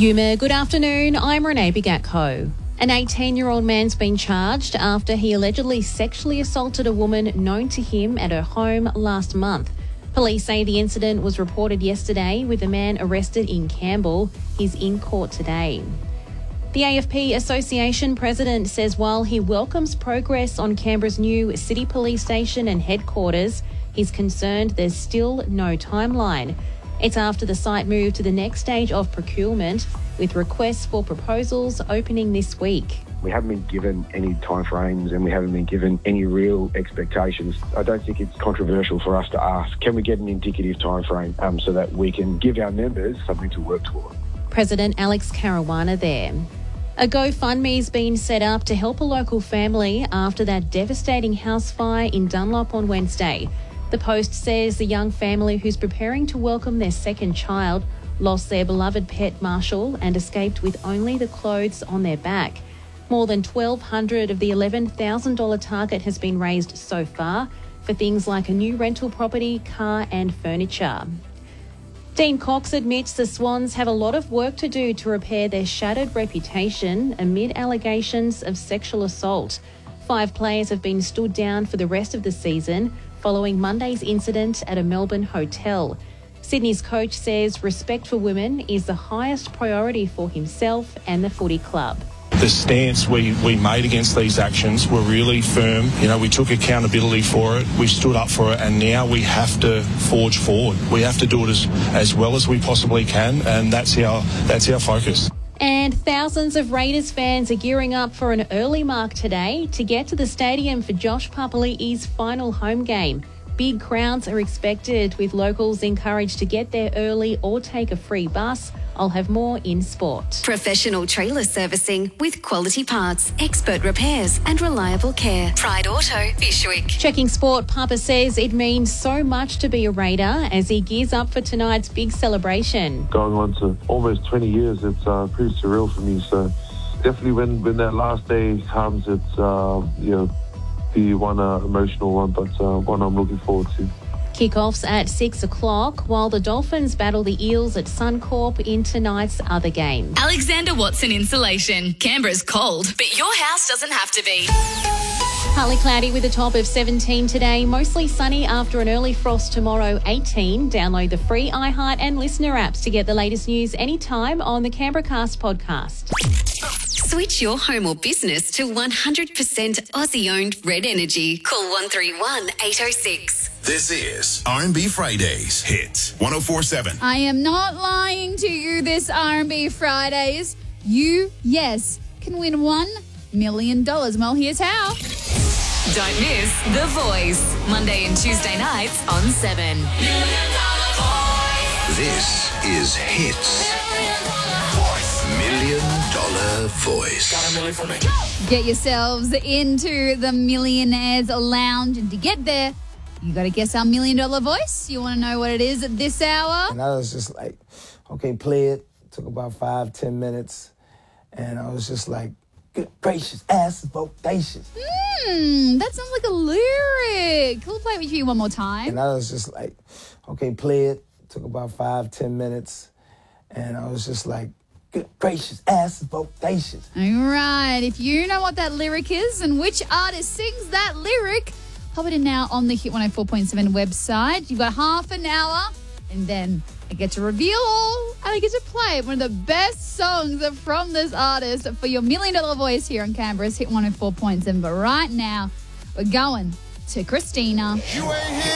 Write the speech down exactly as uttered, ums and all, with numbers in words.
Yuma, good afternoon. I'm Renee Bigatko. An eighteen-year-old man's been charged after he allegedly sexually assaulted a woman known to him at her home last month. Police say the incident was reported yesterday with a man arrested in Campbell. He's in court today. The A F P Association president says while he welcomes progress on Canberra's new city police station and headquarters, he's concerned there's still no timeline. It's after the site moved to the next stage of procurement, with requests for proposals opening this week. We haven't been given any timeframes and we haven't been given any real expectations. I don't think it's controversial for us to ask, can we get an indicative timeframe um, so that we can give our members something to work toward? President Alex Caruana there. A GoFundMe's been set up to help a local family after that devastating house fire in Dunlop on Wednesday. The Post says the young family who's preparing to welcome their second child lost their beloved pet Marshall and escaped with only the clothes on their back. More than twelve hundred dollars of the eleven thousand dollars target has been raised so far for things like a new rental property, car and furniture. Dean Cox admits the Swans have a lot of work to do to repair their shattered reputation amid allegations of sexual assault. Five players have been stood down for the rest of the season following Monday's incident at a Melbourne hotel. Sydney's coach says respect for women is the highest priority for himself and the footy club. The stance we, we made against these actions were really firm. You know, we took accountability for it, we stood up for it, and now we have to forge forward. We have to do it as, as well as we possibly can, and that's our, that's our focus. And thousands of Raiders fans are gearing up for an early mark today to get to the stadium for Josh Papali'i's final home game. Big crowds are expected, with locals encouraged to get there early or take a free bus. I'll have more in sport. Professional trailer servicing with quality parts, expert repairs and reliable care. Pride Auto, Bishwick. Checking sport, Papa says it means so much to be a Raider as he gears up for tonight's big celebration. Going on to almost twenty years, it's uh, pretty surreal for me. So definitely when, when that last day comes, it's, uh, you know, the one uh, emotional one, but uh, one I'm looking forward to. Kickoffs at six o'clock, while the Dolphins battle the Eels at Suncorp in tonight's other game. Alexander Watson Insulation. Canberra's cold, but your house doesn't have to be. Partly cloudy with a top of seventeen today. Mostly sunny after an early frost tomorrow, eighteen. Download the free iHeart and Listener apps to get the latest news anytime on the Canberra Cast podcast. Switch your home or business to one hundred percent Aussie-owned Red Energy. Call one three one, eight oh six. This is R and B Fridays. Hit one oh four point seven. I am not lying to you this R and B Fridays. You, yes, can win one million dollars. Well, here's how. Don't miss The Voice. Monday and Tuesday nights on seven. This is Hits. Million Dollar Voice. Get yourselves into the Millionaires Lounge, and to get there, you got to guess our million dollar voice. You want to know what it is at this hour? And I was just like, okay, play it. Took about five, ten minutes. And I was just like, good gracious, ass is bodacious. Mmm, that sounds like a lyric. Can we play it with you one more time? And I was just like, okay, play it. Took about five, ten minutes. And I was just like, good gracious, ass is bodacious. All right. If you know what that lyric is and which artist sings that lyric, pop it in now on the Hit one oh four point seven website. You've got half an hour, and then I get to reveal all, and I get to play one of the best songs from this artist for your million dollar voice here on Canberra's Hit one oh four point seven. But right now, we're going to Christina.